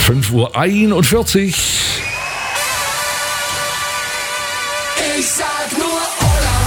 5:41 Uhr. Ich sag nur Ola,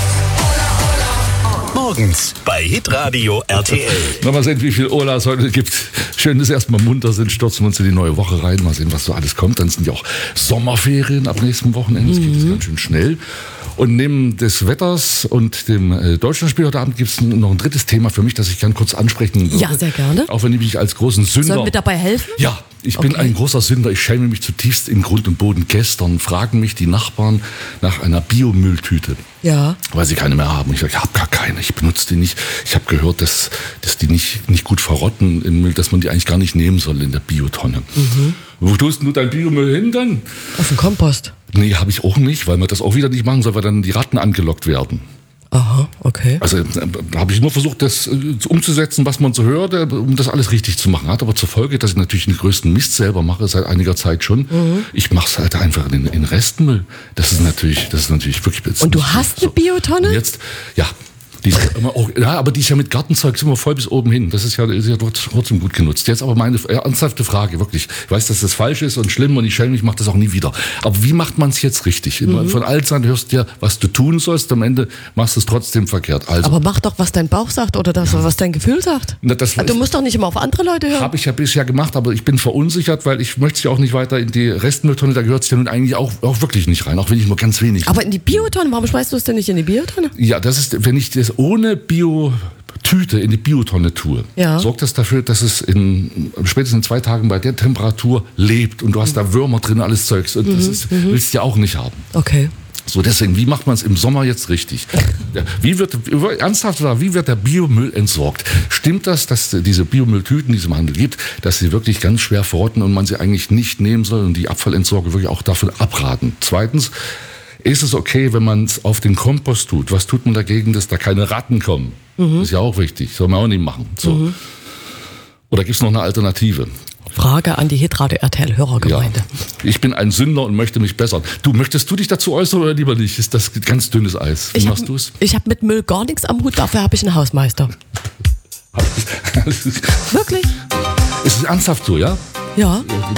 Ola, Ola. Morgens bei Hitradio RTL. Mal sehen, wie viel Ola es heute gibt. Schön, dass wir erstmal munter sind, stürzen wir uns in die neue Woche rein. Mal sehen, was so alles kommt. Dann sind ja auch Sommerferien ab nächsten Wochenende. Das geht jetzt ganz schön schnell. Und neben des Wetters und dem Deutschlandspiel heute Abend gibt es noch ein drittes Thema für mich, das ich gerne kurz ansprechen würde. Ja, sehr gerne. Auch wenn ich mich als großen Sünder... Sollen wir dabei helfen? Ja, ich bin ein großer Sünder. Ich schäme mich zutiefst in Grund und Boden. Gestern fragen mich die Nachbarn nach einer Biomülltüte. Ja. Weil sie keine mehr haben. Ich sage, ich habe gar keine, ich benutze die nicht. Ich habe gehört, dass die nicht gut verrotten im Müll, dass man die eigentlich gar nicht nehmen soll in der Biotonne. Wo tust du dein Biomüll hin dann? Auf den Kompost. Nee, habe ich auch nicht, weil man das auch wieder nicht machen soll, weil dann die Ratten angelockt werden. Aha, okay. Also da habe ich nur versucht, das umzusetzen, was man so hört, um das alles richtig zu machen. Hat aber zur Folge, dass ich natürlich den größten Mist selber mache, seit einiger Zeit schon. Ich mache es halt einfach in Restmüll. Das ist natürlich wirklich... Und du hast eine Biotonne? Und jetzt, ja. Die ist immer auch, ja, aber die ist ja mit Gartenzeug immer voll bis oben hin. Das ist ja trotzdem gut genutzt. Jetzt aber meine ernsthafte Frage, wirklich. Ich weiß, dass das falsch ist und schlimm und ich schäme mich, mache das auch nie wieder. Aber wie macht man es jetzt richtig? Von allen Seiten hörst du ja, was du tun sollst, am Ende machst du es trotzdem verkehrt. Also, aber mach doch, was dein Bauch sagt oder das, was dein Gefühl sagt. Na, Du musst doch nicht immer auf andere Leute hören. Habe ich ja bisher gemacht, aber ich bin verunsichert, weil ich möchte es ja auch nicht weiter in die Restmülltonne, da gehört es ja nun eigentlich auch wirklich nicht rein, auch wenn ich nur ganz wenig. Aber in die Biotonne, warum schmeißt du es denn nicht in die Biotonne? Ja, das ist, wenn ich das ohne Bio-Tüte in die Biotonne tue, sorgt das dafür, dass es spätestens in 2 Tagen bei der Temperatur lebt und du hast da Würmer drin, alles Zeugs und das willst du ja auch nicht haben. Okay. So, deswegen, wie macht man es im Sommer jetzt richtig? Wie wird der Biomüll entsorgt? Stimmt das, dass diese Biomülltüten, die es im Handel gibt, dass sie wirklich ganz schwer verrotten und man sie eigentlich nicht nehmen soll und die Abfallentsorger wirklich auch davon abraten? Zweitens, ist es okay, wenn man es auf den Kompost tut? Was tut man dagegen, dass da keine Ratten kommen? Das ist ja auch wichtig, soll man auch nicht machen. So. Oder gibt es noch eine Alternative? Frage an die Hitradio RTL Hörergemeinde. Ja. Ich bin ein Sünder und möchte mich bessern. Möchtest du dich dazu äußern oder lieber nicht? Ist das ganz dünnes Eis? Wie machst du es? Ich habe mit Müll gar nichts am Hut, dafür habe ich einen Hausmeister. Wirklich? Ist es ernsthaft so, ja? Ja.